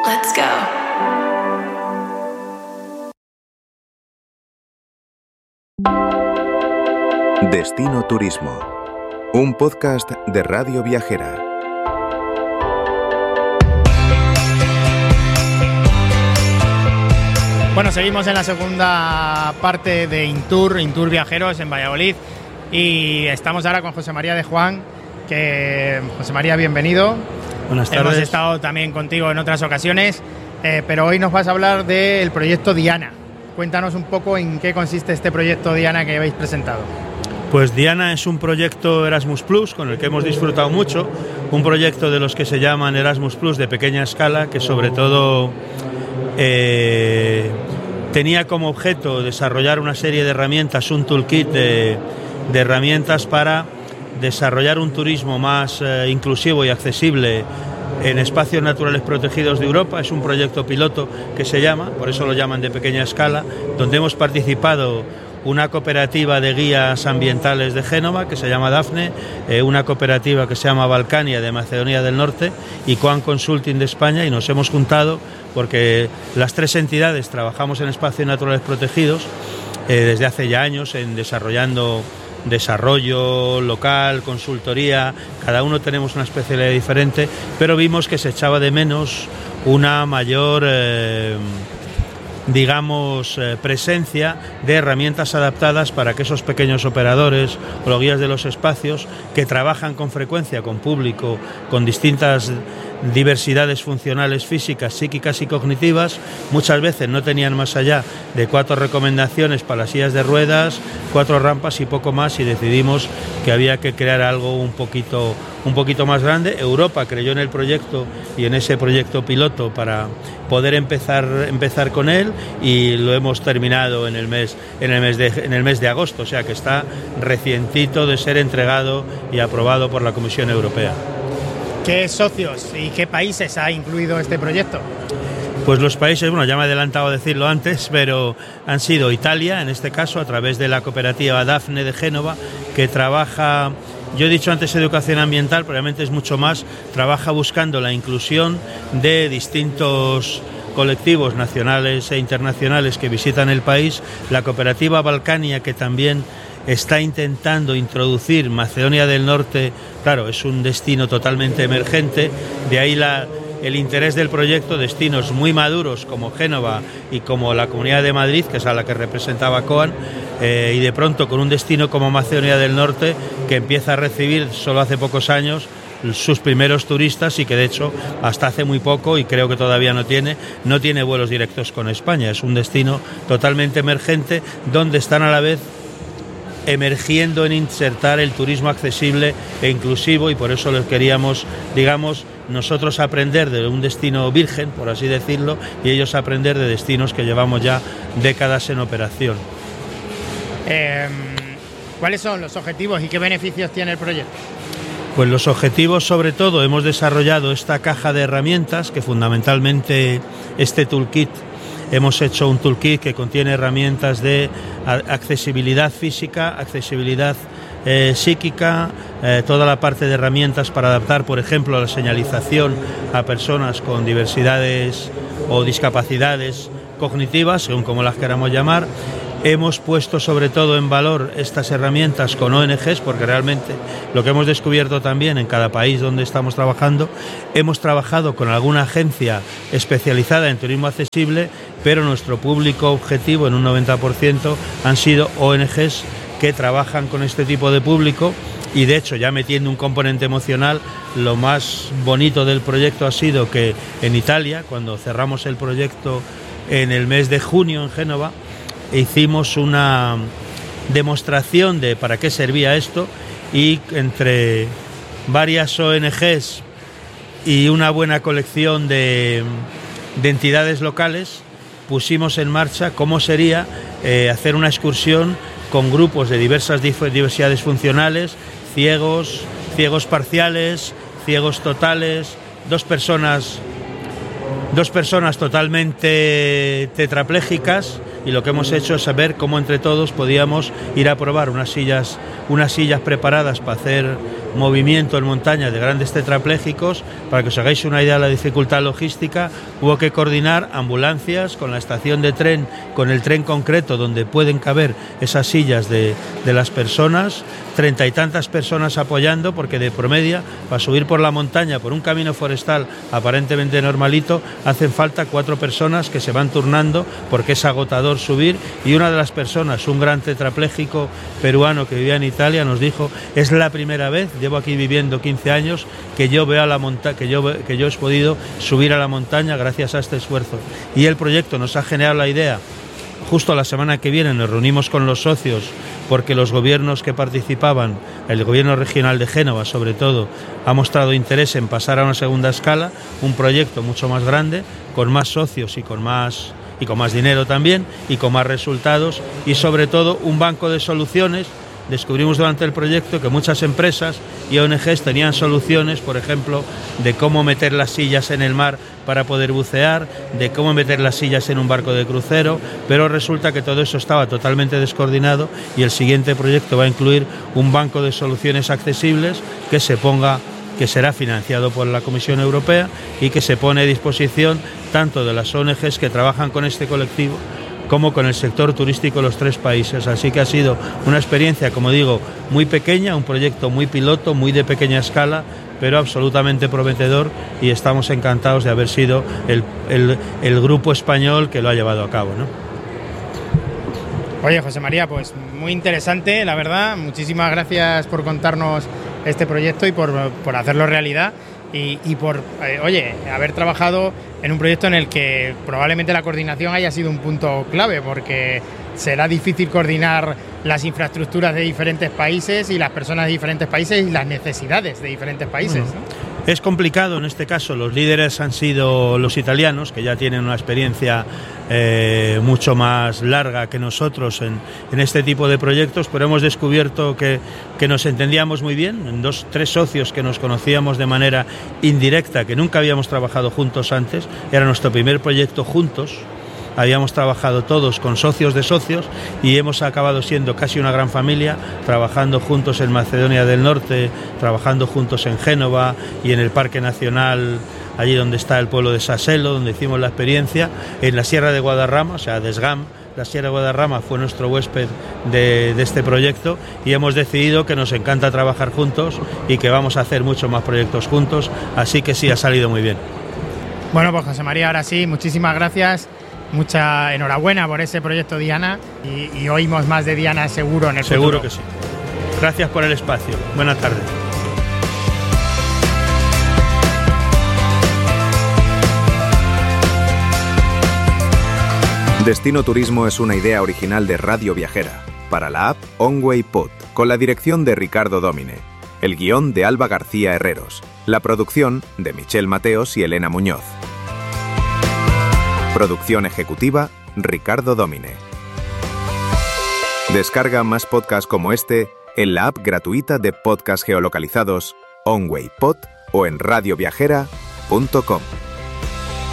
Let's go. Destino Turismo, un podcast de Radio Viajera. Bueno, seguimos en la segunda parte de Intour Viajeros en Valladolid y estamos ahora con José María de Juan, que José María, bienvenido. Buenas tardes. Hemos estado también contigo en otras ocasiones, pero hoy nos vas a hablar del proyecto Diana. Cuéntanos un poco en qué consiste este proyecto Diana que habéis presentado. Pues Diana es un proyecto Erasmus Plus con el que hemos disfrutado mucho, un proyecto de los que se llaman Erasmus Plus de pequeña escala, que sobre todo tenía como objeto desarrollar una serie de herramientas, un toolkit de herramientas para desarrollar un turismo más inclusivo y accesible en espacios naturales protegidos de Europa. Es un proyecto piloto que se llama, por eso lo llaman de pequeña escala, donde hemos participado una cooperativa de guías ambientales de Génova que se llama Dafne, una cooperativa que se llama Balcania de Macedonia del Norte y Coan Consulting de España, y nos hemos juntado porque las tres entidades trabajamos en espacios naturales protegidos desde hace ya años en desarrollo local, consultoría, cada uno tenemos una especialidad diferente, pero vimos que se echaba de menos una mayor presencia de herramientas adaptadas para que esos pequeños operadores o los guías de los espacios que trabajan con frecuencia con público, con distintas diversidades funcionales físicas, psíquicas y cognitivas, muchas veces no tenían más allá de 4 recomendaciones para las sillas de ruedas, 4 rampas y poco más, y decidimos que había que crear algo un poquito más grande. Europa creyó en el proyecto y en ese proyecto piloto para poder empezar con él, y lo hemos terminado en el mes de agosto, o sea que está recientito de ser entregado y aprobado por la Comisión Europea. ¿Qué socios y qué países ha incluido este proyecto? Pues los países, bueno, ya me he adelantado a decirlo antes, pero han sido Italia, en este caso, a través de la cooperativa Dafne de Génova, que trabaja, yo he dicho antes educación ambiental, pero realmente es mucho más, trabaja buscando la inclusión de distintos colectivos nacionales e internacionales que visitan el país. La cooperativa Balcania, que también está intentando introducir Macedonia del Norte, claro, es un destino totalmente emergente, de ahí el interés del proyecto. Destinos muy maduros como Génova y como la Comunidad de Madrid, que es a la que representaba Coan, y de pronto con un destino como Macedonia del Norte, que empieza a recibir solo hace pocos años sus primeros turistas, y que de hecho hasta hace muy poco, y creo que todavía no tiene vuelos directos con España. Es un destino totalmente emergente donde están a la vez emergiendo en insertar el turismo accesible e inclusivo, y por eso les queríamos, nosotros aprender de un destino virgen, por así decirlo, y ellos aprender de destinos que llevamos ya décadas en operación. ¿Cuáles son los objetivos y qué beneficios tiene el proyecto? Pues los objetivos, sobre todo, hemos desarrollado esta caja de herramientas, que fundamentalmente este toolkit, hemos hecho un toolkit que contiene herramientas de accesibilidad física, accesibilidad psíquica, toda la parte de herramientas para adaptar, por ejemplo, la señalización a personas con diversidades o discapacidades cognitivas, según como las queramos llamar. Hemos puesto sobre todo en valor estas herramientas con ONGs, porque realmente lo que hemos descubierto también en cada país donde estamos trabajando, hemos trabajado con alguna agencia especializada en turismo accesible, pero nuestro público objetivo en un 90% han sido ONGs que trabajan con este tipo de público. Y de hecho, ya metiendo un componente emocional, lo más bonito del proyecto ha sido que en Italia, cuando cerramos el proyecto en el mes de junio en Génova, hicimos una demostración de para qué servía esto, y entre varias ONGs y una buena colección de entidades locales pusimos en marcha cómo sería hacer una excursión con grupos de diversidades funcionales, ciegos parciales, ciegos totales, dos personas totalmente tetraplégicas, y lo que hemos hecho es ver cómo entre todos podíamos ir a probar unas sillas preparadas para hacer movimiento en montaña de grandes tetraplégicos. Para que os hagáis una idea de la dificultad logística, hubo que coordinar ambulancias con la estación de tren, con el tren concreto donde pueden caber esas sillas de las personas, 30 y tantas personas apoyando, porque de promedio para subir por la montaña por un camino forestal aparentemente normalito hacen falta 4 personas que se van turnando porque es agotador subir, y una de las personas, un gran tetrapléjico peruano que vivía en Italia, nos dijo: es la primera vez, llevo aquí viviendo 15 años, que yo veo a la montaña, que yo he podido subir a la montaña gracias a este esfuerzo. Y el proyecto nos ha generado la idea. Justo la semana que viene nos reunimos con los socios, porque los gobiernos que participaban, el gobierno regional de Génova sobre todo, ha mostrado interés en pasar a una segunda escala, un proyecto mucho más grande, con más socios y con más dinero también, y con más resultados, y sobre todo un banco de soluciones. Descubrimos durante el proyecto que muchas empresas y ONGs tenían soluciones, por ejemplo, de cómo meter las sillas en el mar para poder bucear, de cómo meter las sillas en un barco de crucero, pero resulta que todo eso estaba totalmente descoordinado, y el siguiente proyecto va a incluir un banco de soluciones accesibles que será financiado por la Comisión Europea y que se pone a disposición tanto de las ONGs que trabajan con este colectivo como con el sector turístico de los 3 países. Así que ha sido una experiencia, como digo, muy pequeña, un proyecto muy piloto, muy de pequeña escala, pero absolutamente prometedor, y estamos encantados de haber sido el grupo español que lo ha llevado a cabo, ¿no? Oye, José María, pues muy interesante, la verdad. Muchísimas gracias por contarnos este proyecto y por hacerlo realidad. Y por, haber trabajado en un proyecto en el que probablemente la coordinación haya sido un punto clave, porque será difícil coordinar las infraestructuras de diferentes países y las personas de diferentes países y las necesidades de diferentes países, ¿no? Es complicado, en este caso los líderes han sido los italianos, que ya tienen una experiencia mucho más larga que nosotros en este tipo de proyectos, pero hemos descubierto que nos entendíamos muy bien, 3 socios que nos conocíamos de manera indirecta, que nunca habíamos trabajado juntos antes, era nuestro primer proyecto juntos. Habíamos trabajado todos con socios de socios y hemos acabado siendo casi una gran familia, trabajando juntos en Macedonia del Norte, trabajando juntos en Génova y en el Parque Nacional, allí donde está el pueblo de Saselo, donde hicimos la experiencia, en la Sierra de Guadarrama, o sea, Desgam. La Sierra de Guadarrama fue nuestro huésped de este proyecto, y hemos decidido que nos encanta trabajar juntos y que vamos a hacer muchos más proyectos juntos, así que sí, ha salido muy bien. Bueno, pues José María, ahora sí, muchísimas gracias. Mucha enhorabuena por ese proyecto Diana, y oímos más de Diana seguro en el futuro. Seguro que sí. Gracias por el espacio. Buenas tardes. Destino Turismo es una idea original de Radio Viajera, para la app OnWay Pod, con la dirección de Ricardo Domine, el guión de Alba García Herreros, la producción de Michelle Mateos y Elena Muñoz. Producción ejecutiva, Ricardo Domine. Descarga más podcasts como este en la app gratuita de podcasts geolocalizados OnWay Pod o en radioviajera.com.